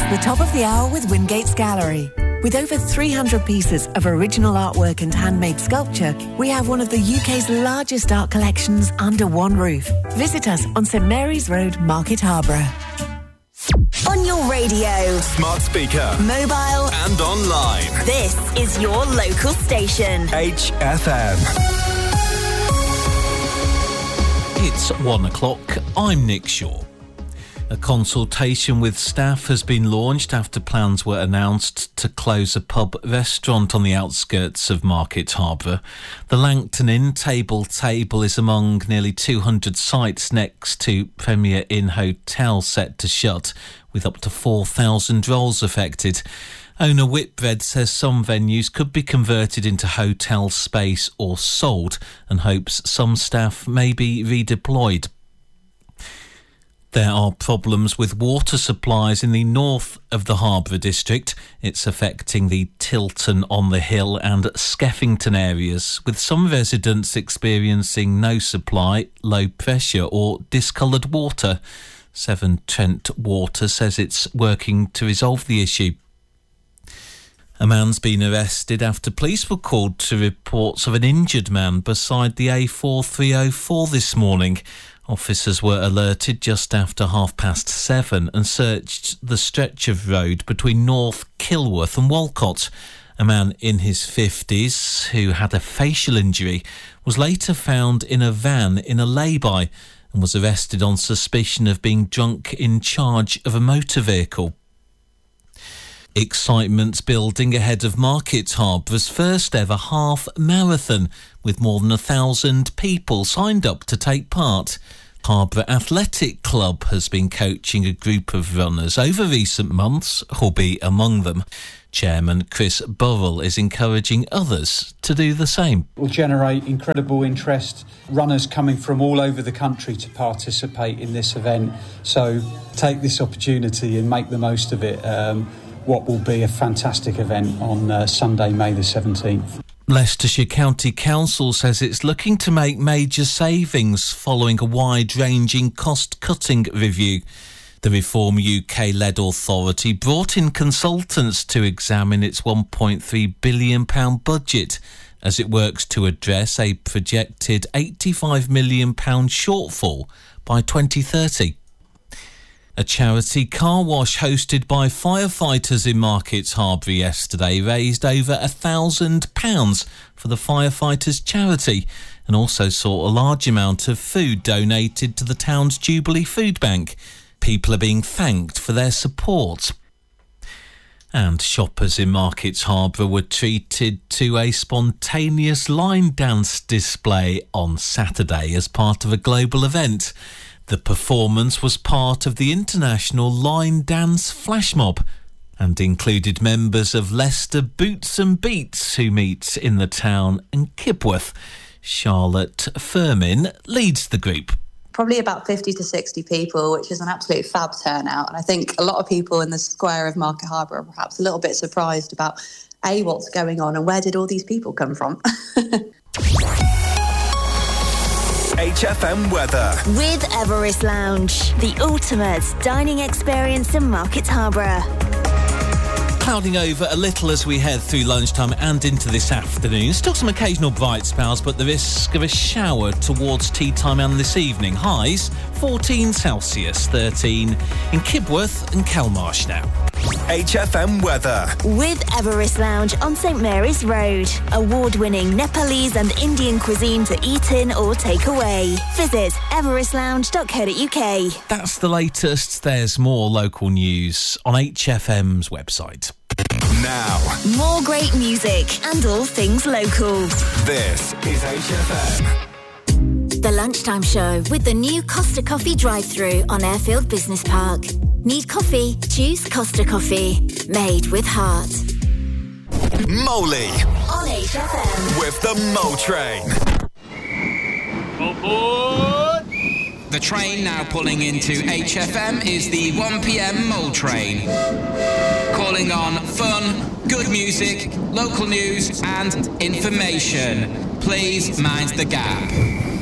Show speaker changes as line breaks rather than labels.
the top of the hour with Wingate's Gallery. With over 300 pieces of original artwork and handmade sculpture, we have one of the UK's largest art collections under one roof. Visit us on St Mary's Road, Market Harborough.
On your radio,
smart speaker,
mobile
and online.
This is your local station.
HFM.
It's 1 o'clock. I'm Nick Shaw. A consultation with staff has been launched after plans were announced to close a pub restaurant on the outskirts of Market Harborough. The Langton Inn Table is among nearly 200 sites next to Premier Inn Hotel set to shut, with up to 4,000 roles affected. Owner Whitbread says some venues could be converted into hotel space or sold, and hopes some staff may be redeployed. There are problems with water supplies in the north of the Harborough district. It's affecting the Tilton on the Hill and Skeffington areas, with some residents experiencing no supply, low pressure or discoloured water. Severn Trent Water says it's working to resolve the issue. A man's been arrested after police were called to reports of an injured man beside the A4304 this morning. Officers were alerted just after 7:30 and searched the stretch of road between North Kilworth and Walcott. A man in his 50s who had a facial injury was later found in a van in a lay-by and was arrested on suspicion of being drunk in charge of a motor vehicle. Excitement's building ahead of Market Harbour's first ever half marathon, with more than 1,000 people signed up to take part. Harborough Athletic Club has been coaching a group of runners over recent months, Hubby among them. Chairman Chris Burrell is encouraging others to do the same.
It will generate incredible interest, runners coming from all over the country to participate in this event. So take this opportunity and make the most of it. What will be a fantastic event on Sunday, May the 17th.
Leicestershire County Council says it's looking to make major savings following a wide-ranging cost-cutting review. The Reform UK-led authority brought in consultants to examine its £1.3 billion budget as it works to address a projected £85 million shortfall by 2030. A charity car wash hosted by firefighters in Market Harborough yesterday raised over £1,000 for the firefighters' charity and also saw a large amount of food donated to the town's Jubilee Food Bank. People are being thanked for their support. And shoppers in Market Harborough were treated to a spontaneous line dance display on Saturday as part of a global event. The performance was part of the International Line Dance Flash Mob and included members of Leicester Boots and Beats who meet in the town and Kibworth. Charlotte Firmin leads the group.
Probably about 50 to 60 people, which is an absolute fab turnout. And I think a lot of people in the square of Market Harborough are perhaps a little bit surprised about, A, what's going on and where did all these people come from?
HFM weather.
With Everest Lounge, the ultimate dining experience in Market Harborough.
Clouding over a little as we head through lunchtime and into this afternoon. Still some occasional bright spells, but the risk of a shower towards tea time and this evening. Highs 14 Celsius, 13 in Kibworth and Kelmarsh now.
HFM weather.
With Everest Lounge on St Mary's Road. Award-winning Nepalese and Indian cuisine to eat in or take away. Visit everestlounge.co.uk.
That's the latest. There's more local news on HFM's website.
Now,
more great music and all things local.
This is HFM.
The Lunchtime Show with the new Costa Coffee drive-thru on Airfield Business Park. Need coffee? Choose Costa Coffee. Made with heart.
Moley
On HFM.
with the Mo Train.
Aboard! The train now pulling into HFM is the 1pm Mole Train. Calling on fun, good music, local news and information. Please mind the gap.